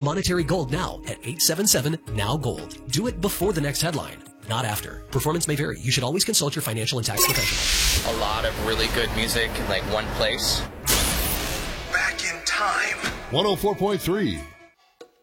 monetary gold now at 877-NOW-GOLD. Do it before the next headline, not after. Performance may vary. You should always consult your financial and tax professional. A lot of really good music in like one place. Back in time. 104.3